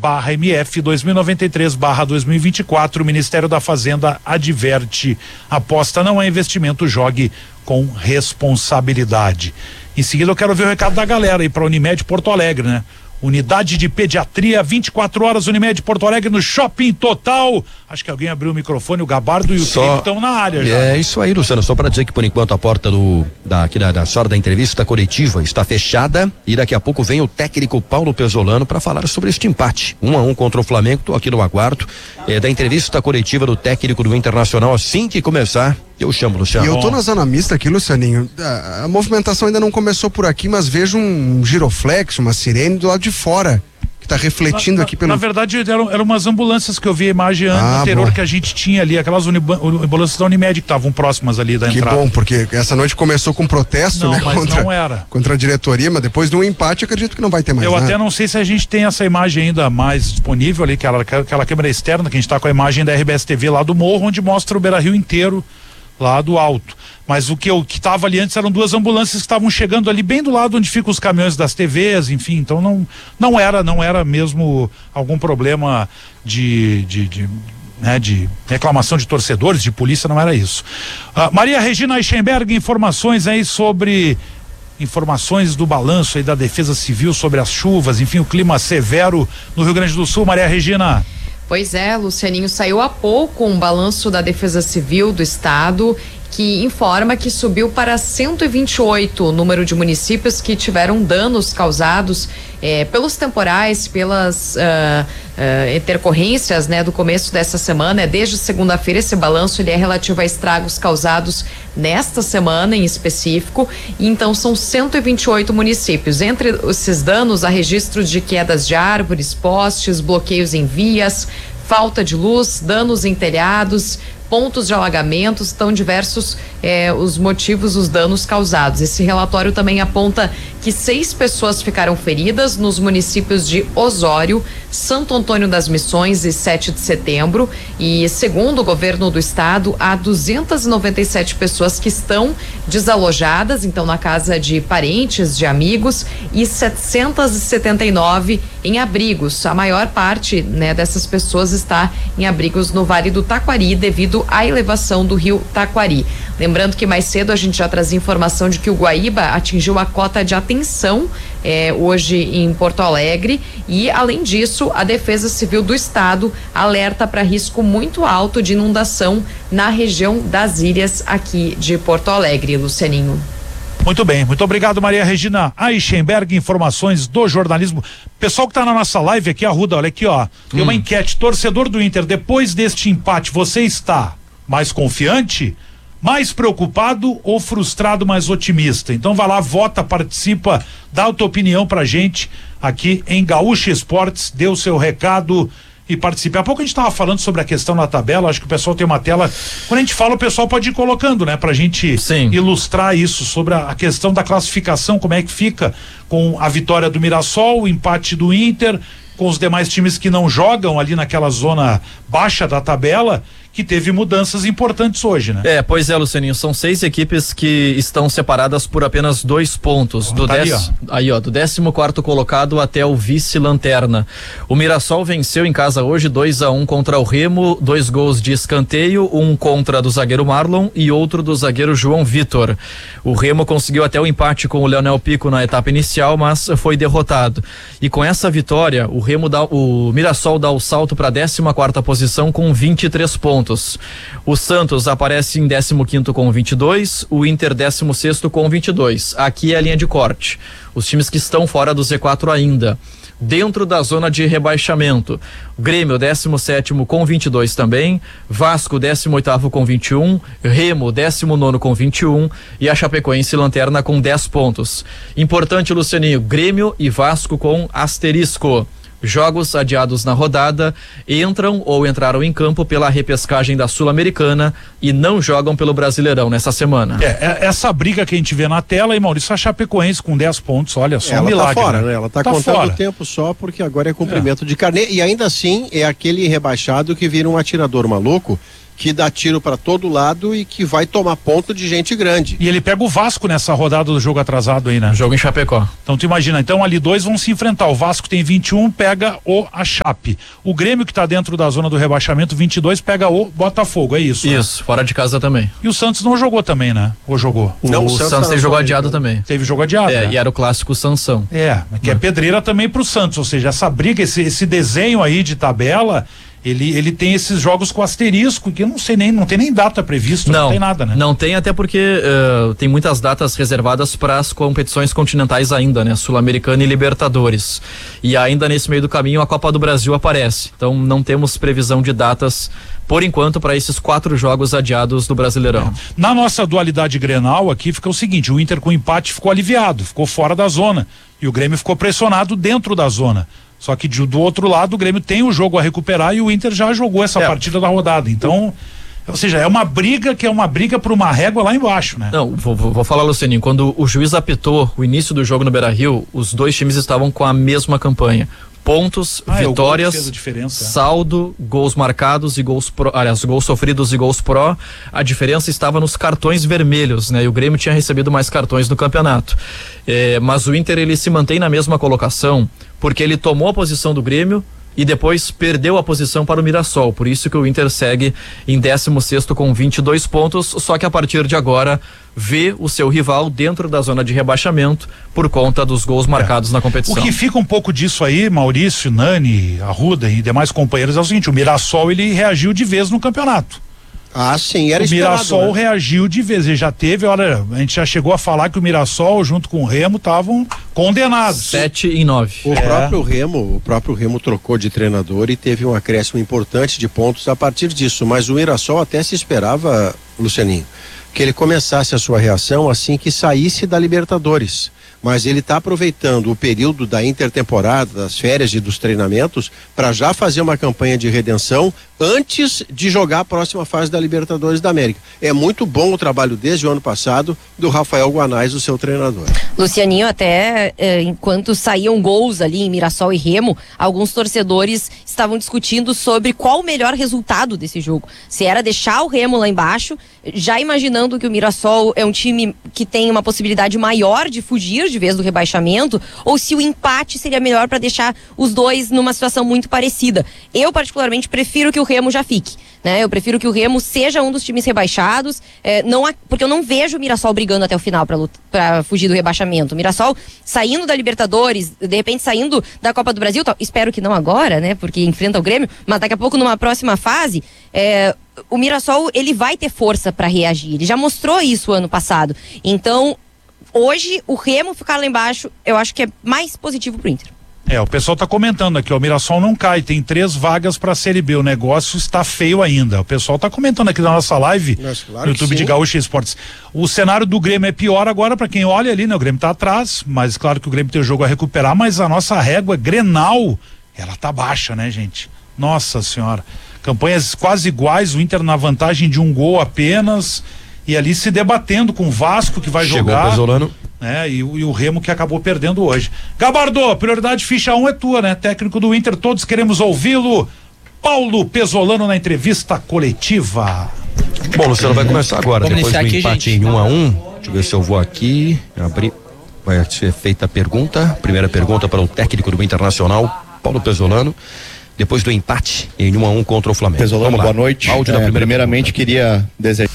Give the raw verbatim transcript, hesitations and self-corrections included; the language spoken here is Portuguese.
barra M F dois mil e noventa e três barra dois mil e vinte e quatro. O Ministério da Fazenda adverte: aposta não é investimento, jogue com responsabilidade. Em seguida eu quero ver o recado da galera aí para Unimed Porto Alegre, né? Unidade de Pediatria, vinte e quatro horas, Unimed Porto Alegre, no Shopping Total. Acho que alguém abriu o microfone, o Gabardo e o Felipe estão na área já. É isso aí, Luciano, só para dizer que por enquanto a porta do da, aqui da, da sala da entrevista coletiva está fechada e daqui a pouco vem o técnico Paulo Pesolano para falar sobre este empate, um a um contra o Flamengo. Tô aqui no aguardo é, da entrevista coletiva do técnico do Internacional. Assim que começar, eu chamo, Luciano. E eu tô na zona mista aqui, Lucianinho. A, a movimentação ainda não começou por aqui, mas vejo um giroflex, uma sirene do lado de fora, que tá refletindo na, aqui pelo... Na verdade, eram, eram umas ambulâncias que eu vi a imagem ah, anterior bom. que a gente tinha ali, aquelas uniba, ambulâncias da Unimed que estavam próximas ali da que entrada. Que bom, porque essa noite começou com protesto, não, né? Mas contra, não era. Contra a diretoria, mas depois de um empate, acredito que não vai ter mais Eu nada. até não sei se a gente tem essa imagem ainda mais disponível ali, aquela, aquela câmera externa, que a gente tá com a imagem da R B S T V lá do morro, onde mostra o Beira-Rio inteiro, lá do alto. Mas o que eu que estava ali antes eram duas ambulâncias que estavam chegando ali bem do lado onde ficam os caminhões das T Vs, enfim, então não não era não era mesmo algum problema de de, de, né, de reclamação de torcedores, de polícia, não era isso. Uh, Maria Regina Eichenberg, informações aí sobre informações do balanço aí da Defesa Civil sobre as chuvas, enfim, o clima severo no Rio Grande do Sul. Maria Regina. Pois é, Lucianinho, saiu há pouco um balanço da Defesa Civil do Estado que informa que subiu para cento e vinte e oito o número de municípios que tiveram danos causados eh, pelos temporais, pelas uh, uh, intercorrências, né, do começo dessa semana. É desde segunda-feira esse balanço, ele é relativo a estragos causados nesta semana em específico. E então são cento e vinte e oito municípios. Entre esses danos há registros de quedas de árvores, postes, bloqueios em vias, falta de luz, danos em telhados, pontos de alagamentos, estão diversos eh, os motivos, os danos causados. Esse relatório também aponta que seis pessoas ficaram feridas nos municípios de Osório, Santo Antônio das Missões e sete de setembro, e segundo o governo do estado, há duzentas e noventa e sete pessoas que estão desalojadas, então na casa de parentes, de amigos, e setecentas e setenta e nove em abrigos. A maior parte, né, dessas pessoas está em abrigos no Vale do Taquari devido à elevação do rio Taquari. Lembrando que mais cedo a gente já trazia informação de que o Guaíba atingiu a cota de atenção eh, hoje em Porto Alegre, e além disso a Defesa Civil do Estado alerta para risco muito alto de inundação na região das ilhas aqui de Porto Alegre, Lucianinho. Muito bem, muito obrigado, Maria Regina Eichenberg, informações do jornalismo. Pessoal que tá na nossa live aqui, Arruda, olha aqui, ó, tem hum. uma enquete: torcedor do Inter, depois deste empate, você está mais confiante, mais preocupado ou frustrado, mais otimista? Então vai lá, vota, participa, dá a tua opinião pra gente aqui em Gaúcha Esportes, dê o seu recado e participe. Há pouco a gente estava falando sobre a questão na tabela, acho que o pessoal tem uma tela, quando a gente fala o pessoal pode ir colocando, né, pra gente Sim. ilustrar isso, sobre a, a questão da classificação, como é que fica com a vitória do Mirassol, o empate do Inter, com os demais times que não jogam ali naquela zona baixa da tabela, que teve mudanças importantes hoje, né? É, pois é, Lucianinho, são seis equipes que estão separadas por apenas dois pontos, oh, do tá dez, aí, ó. aí ó, do décimo quarto colocado até o vice-lanterna. O Mirassol venceu em casa hoje dois a um contra o Remo, dois gols de escanteio, um contra do zagueiro Marlon e outro do zagueiro João Vitor. O Remo conseguiu até o empate com o Leonel Pico na etapa inicial, mas foi derrotado. E com essa vitória, o Remo dá, o Mirassol dá o salto para a décima quarta posição com vinte e três pontos. O Santos aparece em décimo quinto com vinte e dois, o Inter décimo sexto com vinte e dois. Aqui é a linha de corte. Os times que estão fora do Z quatro ainda. Dentro da zona de rebaixamento, Grêmio décimo sétimo com vinte e dois também, Vasco décimo oitavo com vinte e um, Remo décimo nono com vinte e um e a Chapecoense lanterna com dez pontos. Importante, Lucianinho, Grêmio e Vasco com asterisco. Jogos adiados na rodada entram ou entraram em campo pela repescagem da Sul-Americana e não jogam pelo Brasileirão nessa semana. É, é essa briga que a gente vê na tela, e Maurício, a Chapecoense com dez pontos, olha só, ela um milagre. Tá fora, né? Ela tá, tá contando fora. o tempo só, porque agora é cumprimento é. de carnê, e ainda assim é aquele rebaixado que vira um atirador maluco, que dá tiro para todo lado e que vai tomar ponto de gente grande. E ele pega o Vasco nessa rodada do jogo atrasado aí, né? Jogo em Chapecó. Então tu imagina, então ali dois vão se enfrentar, o Vasco tem vinte e um, pega o a Chape, o Grêmio que tá dentro da zona do rebaixamento, vinte e dois, pega o Botafogo, é isso? Isso, né? Fora de casa também. E o Santos não jogou também, né? Ou jogou? Não, o, o Santos, Santos teve jogo adiado também. Teve jogo adiado, É, né? e era o clássico Sansão. É, que é pedreira também pro Santos, ou seja, essa briga, esse, esse desenho aí de tabela, ele, ele tem esses jogos com asterisco, que eu não sei nem, não tem nem data prevista, não, não tem nada, né? Não tem, até porque uh, tem muitas datas reservadas para as competições continentais ainda, né? Sul-Americana e Libertadores. E ainda nesse meio do caminho a Copa do Brasil aparece. Então não temos previsão de datas, por enquanto, para esses quatro jogos adiados do Brasileirão. É. Na nossa dualidade Grenal aqui fica o seguinte, o Inter com empate ficou aliviado, ficou fora da zona, e o Grêmio ficou pressionado dentro da zona. Só que de, do outro lado o Grêmio tem o jogo a recuperar e o Inter já jogou essa é. partida da rodada. Então, ou seja, é uma briga que é uma briga por uma régua lá embaixo, né? Não, vou, vou falar, Lucianinho, quando o juiz apitou o início do jogo no Beira-Rio, os dois times estavam com a mesma campanha. Pontos, ah, vitórias, é saldo, gols marcados e gols pró, aliás, gols sofridos e gols pró. A diferença estava nos cartões vermelhos, né? E o Grêmio tinha recebido mais cartões no campeonato. É, mas o Inter, ele se mantém na mesma colocação porque ele tomou a posição do Grêmio e depois perdeu a posição para o Mirassol. Por isso que o Inter segue em décimo sexto com vinte e dois pontos, só que a partir de agora vê o seu rival dentro da zona de rebaixamento por conta dos gols marcados é. na competição. O que fica um pouco disso aí, Maurício, Nani, Arruda e demais companheiros, é o seguinte, o Mirassol ele reagiu de vez no campeonato. Ah, sim, era o esperado. O Mirassol né? reagiu de vez, ele já teve, olha, a gente já chegou a falar que o Mirassol junto com o Remo estavam condenados. Sete e nove. O é. próprio Remo, o próprio Remo trocou de treinador e teve um acréscimo importante de pontos a partir disso, mas o Mirassol até se esperava, Lucianinho, que ele começasse a sua reação assim que saísse da Libertadores. Mas ele está aproveitando o período da intertemporada, das férias e dos treinamentos, para já fazer uma campanha de redenção antes de jogar a próxima fase da Libertadores da América. É muito bom o trabalho desde o ano passado do Rafael Guanais, o seu treinador. Lucianinho, até eh, enquanto saíam gols ali em Mirassol e Remo, alguns torcedores estavam discutindo sobre qual o melhor resultado desse jogo. Se era deixar o Remo lá embaixo, já imaginando que o Mirassol é um time que tem uma possibilidade maior de fugir de vez do rebaixamento, ou se o empate seria melhor para deixar os dois numa situação muito parecida. Eu particularmente prefiro que o Remo já fique, né? Eu prefiro que o Remo seja um dos times rebaixados, eh, não há, porque eu não vejo o Mirassol brigando até o final para fugir do rebaixamento. O Mirassol saindo da Libertadores, de repente saindo da Copa do Brasil, tá, espero que não agora, né? Porque enfrenta o Grêmio, mas daqui a pouco numa próxima fase, eh, o Mirassol ele vai ter força para reagir. Ele já mostrou isso ano passado. Então hoje, o Remo ficar lá embaixo, eu acho que é mais positivo pro Inter. É, o pessoal tá comentando aqui, ó, o Mirassol não cai, tem três vagas pra Série B, o negócio está feio ainda. O pessoal tá comentando aqui na nossa live, Mas, claro no YouTube de Gaúcha Esportes. O cenário do Grêmio é pior agora pra quem olha ali, né? O Grêmio tá atrás, mas claro que o Grêmio tem o jogo a recuperar, mas a nossa régua Grenal, ela tá baixa, né, gente? Nossa senhora. Campanhas quase iguais, o Inter na vantagem de um gol apenas, e ali se debatendo com o Vasco que vai Chegou jogar. O Pesolano. Né? E, e o Remo que acabou perdendo hoje. Gabardo, prioridade ficha um é tua, né? Técnico do Inter, todos queremos ouvi-lo. Paulo Pesolano na entrevista coletiva. Bom, Luciano, vai começar agora, Vamos depois do aqui, empate gente. em um a um. Deixa eu ver se eu vou aqui abrir. Vai ser feita a pergunta. Primeira pergunta para o técnico do Internacional, Paulo Pesolano. Depois do empate em um a um contra o Flamengo. Pesolano, boa noite. Áudio é, da primeira primeiramente pergunta. Queria desejar